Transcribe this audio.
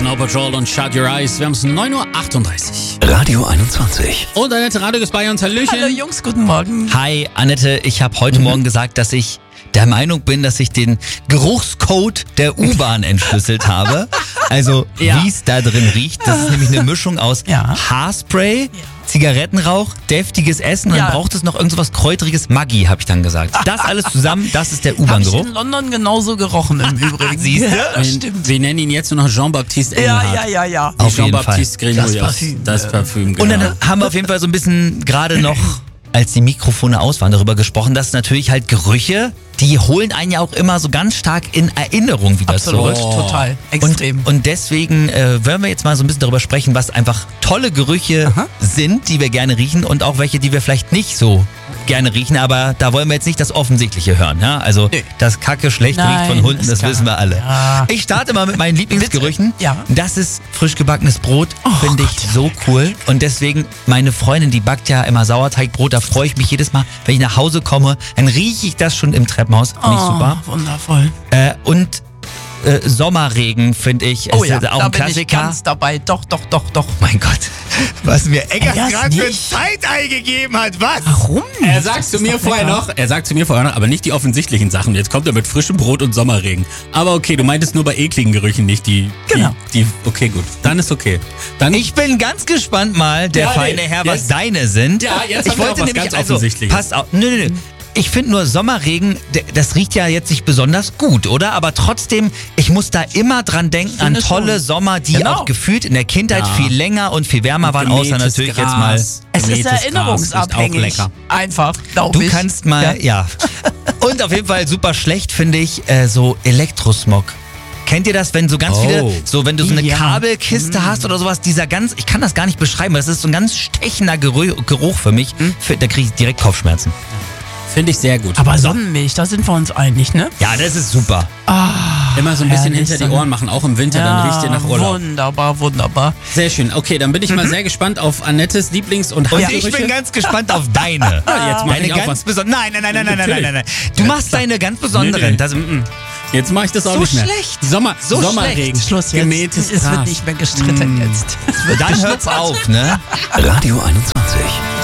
Snow Patrol und Shut Your Eyes. Wir haben es 9:38 Uhr. Radio 21. Und Annette Rade ist bei uns. Hallöchen. Hallo Jungs, guten Morgen. Hi, Annette. Ich habe heute Morgen gesagt, dass ich der Meinung bin, dass ich den Geruchscode der U-Bahn entschlüsselt habe. Also, Ja. wie es da drin riecht. Das ist nämlich eine Mischung aus Haarspray, Zigarettenrauch, deftiges Essen und Ja. dann braucht es noch irgendwas Kräuteriges. Maggi, habe ich dann gesagt. Das alles zusammen, das ist der Habe ich U-Bahn-Geruch. in London genauso gerochen im Übrigen. Siehst du? Ja, stimmt. Wir nennen ihn jetzt nur noch Jean-Baptiste Engelhardt. Ja. Auf jeden Jean-Baptiste Grenouillas. Parfüm. Das Parfüm, Und genau. dann haben wir auf jeden Fall so ein bisschen gerade noch, als die Mikrofone aus waren, darüber gesprochen, dass natürlich halt Gerüche, die holen einen ja auch immer so ganz stark in Erinnerung wieder Absolut, zurück. total, extrem. Und deswegen wollen wir jetzt mal so ein bisschen darüber sprechen, was einfach tolle Gerüche sind, die wir gerne riechen und auch welche, die wir vielleicht nicht so gerne riechen. Aber da wollen wir jetzt nicht das Offensichtliche hören. Ja? Also Nö. das Kacke schlecht Nein, riecht von Hunden, ist das klar. wissen wir alle. Ja. Ich starte mal mit meinen Lieblingsgerüchen. Bitte. Ja. Das ist frisch gebackenes Brot, finde ich Gott, ja, so cool. Und deswegen, meine Freundin, die backt ja immer Sauerteigbrot, da freue ich mich jedes Mal, wenn ich nach Hause komme, dann rieche ich das schon im Treppenhaus. Finde ich super. Wundervoll. Und Sommerregen, finde ich, Oh ist ja, auch da ein bin ich Klassiker. ganz dabei. Doch. Mein Gott, was mir Eggers Das gerade für ein nicht. Side-Eye gegeben hat, was? Warum? Er sagt zu mir vorher noch, aber nicht die offensichtlichen Sachen. Jetzt kommt er mit frischem Brot und Sommerregen. Aber okay, du meintest nur bei ekligen Gerüchen nicht die. Genau. Okay, gut. Dann ist okay. Dann Ich bin ganz gespannt mal, der Ja, feine nee, Herr, was jetzt- deine sind. Ja, jetzt ich haben wir wollte auch was nämlich, ganz Offensichtliches. Passt auf, nö. Ich finde nur Sommerregen, das riecht ja jetzt nicht besonders gut, oder? Aber trotzdem, ich muss da immer dran denken an finde tolle schon. Sommer, die Genau. auch gefühlt in der Kindheit Ja. viel länger und viel wärmer waren, außer Gemähtes natürlich Gras, jetzt mal. Es ist gemähtes Gras ist erinnerungsabhängig. auch lecker. Einfach, glaube Du ich. kannst mal, ja. Und auf jeden Fall super schlecht finde ich so Elektrosmog. Kennt ihr das, wenn so ganz viele, wenn du so eine Ja. Kabelkiste hast oder sowas, ich kann das gar nicht beschreiben, das ist so ein ganz stechender Geruch für mich. Da kriege ich direkt Kopfschmerzen. Finde ich sehr gut. Aber Sonnenmilch, da sind wir uns einig, ne? Ja, das ist super. Immer so ein bisschen herrlich, hinter die Ohren machen, auch im Winter, dann riecht ihr nach Urlaub. Wunderbar. Sehr schön. Okay, dann bin ich mal sehr gespannt auf Annettes Lieblings- und Und Handgerüche. ich bin ganz gespannt auf deine. Ja, jetzt mach Deine ich auch ganz was. besonderen. Nein. Natürlich. Du machst deine ganz besonderen. Nee. Das, Jetzt mache ich das auch So nicht mehr. schlecht. Sommerregen. Schluss jetzt. Gemähtes Es Gras. wird nicht mehr gestritten jetzt. Es wird dann hört's geschnuppert. auf, ne? Radio 21.